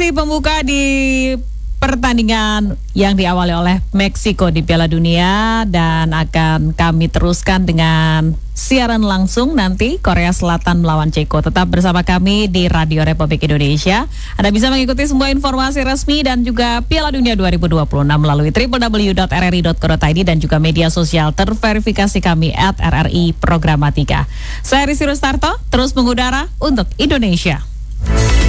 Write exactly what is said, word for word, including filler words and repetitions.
Partai pembuka di pertandingan yang diawali oleh Meksiko di Piala Dunia, dan akan kami teruskan dengan siaran langsung nanti Korea Selatan melawan Ceko. Tetap bersama kami di Radio Republik Indonesia. Anda bisa mengikuti semua informasi resmi dan juga Piala Dunia dua ribu dua puluh enam melalui w w w dot r r i dot co dot i d dan juga media sosial terverifikasi kami at R R I Programatika. Saya Rizky Rustarto, terus mengudara untuk Indonesia.